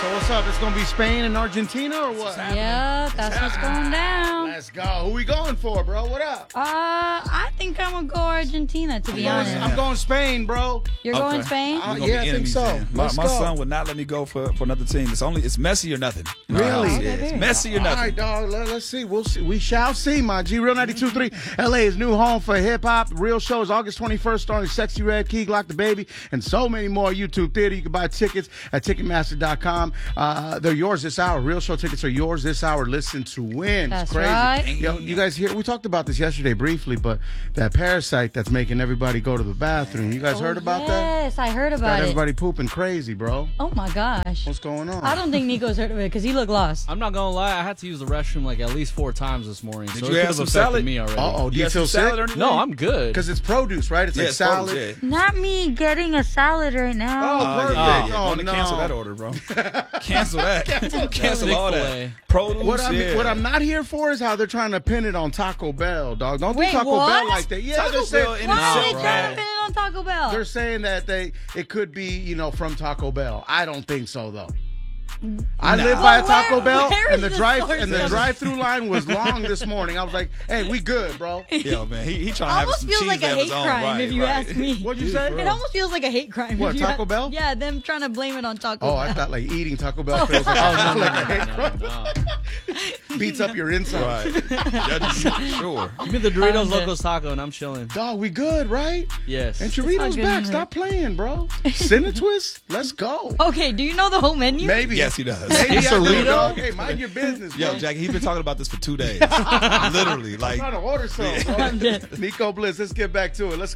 So what's up? It's gonna be Spain and Argentina or what? Yeah, that's what's going down. Let's go. Who we going for, bro? What up? I think I'm gonna go Argentina, to be honest. I'm going Spain, bro. You're going Spain? We're gonna Yeah, be I think enemies so. then. Let's My go. son would not let me go for another team. It's Messi or nothing. You know how Really? it is. Okay. Messi or All nothing. right, dog. Let's see. We'll see. We shall see, my G. Real 92.3. LA's new home for hip hop. Real shows August 21st, starring Sexy Red, Key Glock the Baby, and so many more. YouTube Theater. You can buy tickets at Ticketmaster.com. They're yours this hour. Real show tickets are yours this hour. Listen to win. That's it's crazy. right. Yo, you guys hear? We talked about this yesterday briefly, but that parasite that's making everybody go to the bathroom. You guys heard about that? Yes, I heard Got about it. everybody pooping crazy, bro. Oh my gosh. What's going on? I don't think Nico's heard of it because he looked lost. I'm not gonna lie, I had to use the restroom like at least 4 times this morning. Did so you it have could have some affected salad? me already. Uh-oh. Do you got feel some salad sick? or anything? No, I'm good. Because it's produce, right? It's Yeah, like it's salad. produce, yeah. Not me getting a salad right now. Oh, perfect. Yeah. Oh, Want to cancel no. that order, bro. Cancel that. Cancel all that. Chick-fil-A. Produce, What I'm not here for is how they're trying to pin it on Taco Bell, dog. Don't Wait, do Taco what? Bell like that. Yeah, Taco they're saying, Bell in Why are itself, they trying to bro. pin it on Taco Bell? they're saying that it could be, from Taco Bell. I don't think so, though. I live by a Well, Taco where- Bell, where and is the the source of this? drive-through line was long this morning. I was like, "Hey, we good, bro." Yo, man, he trying to have almost some feels cheese like a of hate his own. crime Right, if you right. ask me. What'd you say? It almost feels like a hate crime. What, if you Taco Bell? Yeah, them trying to blame it on Taco Oh, Bell. I thought like eating Taco Bell feels like, beats up your insides. Right. That's sure. Give me the Doritos I'm dead. Locos Taco and I'm chilling. Dog, we good, right? Yes. And not Choritos good back. enough. Stop playing, bro. Cinetwist, let's go. Okay, do you know the whole menu? Maybe. Yes, he does. Maybe I do, Quesarito? dog. Hey, mind your business, bro. Yo, Jackie, he's been talking about this for 2 days. Literally, I'm like. trying to order some, bro. I'm dead. Nico Bliss, let's get back to it. Let's